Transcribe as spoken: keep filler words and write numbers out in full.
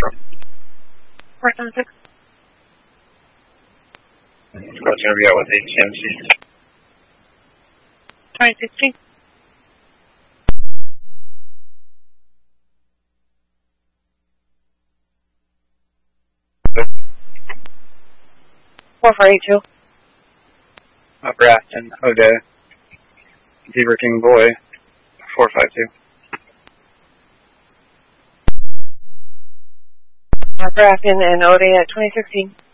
four seven six. What's going to be out with A T M C? twenty sixteen. four four eight two. Upper Aston, O'Day, Zebra King Boy, four five two. Upper Aston and O'Day at twenty sixteen.